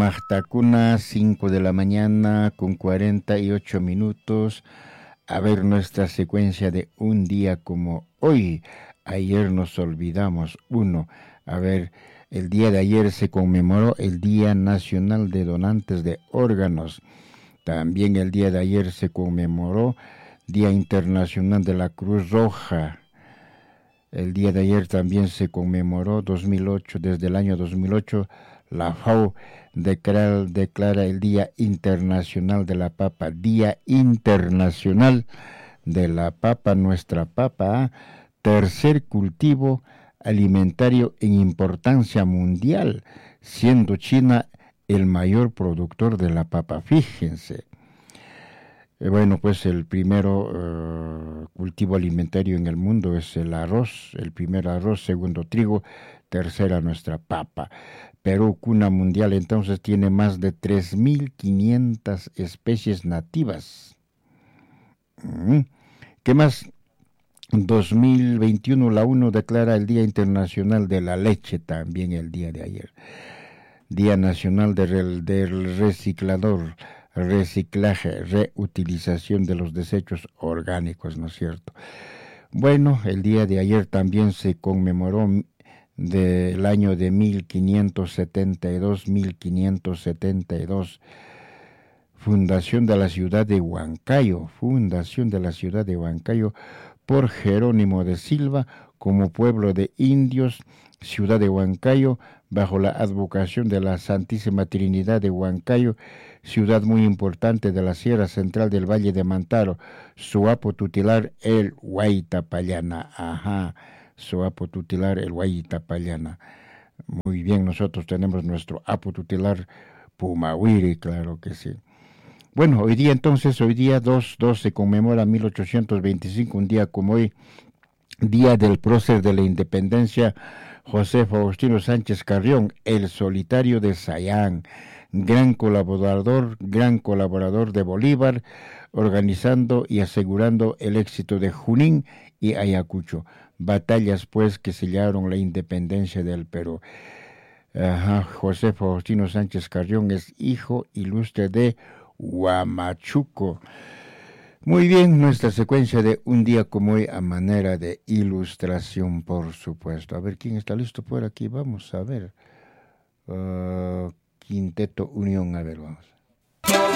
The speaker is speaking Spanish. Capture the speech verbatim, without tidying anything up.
Llamachtacuna, cinco de la mañana con cuarenta y ocho minutos. A ver nuestra secuencia de un día como hoy. Ayer nos olvidamos uno. A ver, el día de ayer se conmemoró el Día Nacional de Donantes de Órganos. También el día de ayer se conmemoró Día Internacional de la Cruz Roja. El día de ayer también se conmemoró dos mil ocho, desde el año dos mil ocho, la F A O declara, declara el Día Internacional de la Papa, Día Internacional de la Papa, nuestra papa, tercer cultivo alimentario en importancia mundial, siendo China el mayor productor de la papa, fíjense. Eh, bueno, pues el primero uh, cultivo alimentario en el mundo es el arroz, el primer arroz, segundo trigo, tercera nuestra papa. Perú, cuna mundial, entonces tiene más de tres mil quinientas especies nativas. Mm. ¿Qué más? dos mil veintiuno la ONU declara el Día Internacional de la Leche, también el día de ayer. Día Nacional del, del Reciclador, reciclaje, reutilización de los desechos orgánicos, ¿no es cierto? Bueno, el día de ayer también se conmemoró del año de mil quinientos setenta y dos, fundación de la ciudad de Huancayo, fundación de la ciudad de Huancayo por Jerónimo de Silva como pueblo de indios, ciudad de Huancayo, bajo la advocación de la Santísima Trinidad de Huancayo, ciudad muy importante de la Sierra Central del Valle de Mantaro, su apo tutelar el Huaytapallana, ajá, su apo tutelar el Huaytapallana. Muy bien, nosotros tenemos nuestro apo tutelar Pumahuiri, claro que sí. Bueno, hoy día entonces, hoy día dos dos se conmemora mil ochocientos veinticinco, un día como hoy, Día del Prócer de la Independencia, José Faustino Sánchez Carrión, el solitario de Sayán, gran colaborador, gran colaborador de Bolívar, organizando y asegurando el éxito de Junín y Ayacucho, batallas pues que sellaron la independencia del Perú. Ajá, José Faustino Sánchez Carrión es hijo ilustre de Huamachuco. Muy bien, nuestra secuencia de un día como hoy a manera de ilustración, por supuesto. A ver, ¿quién está listo por aquí? Vamos a ver. Uh, Quinteto Unión, a ver, vamos.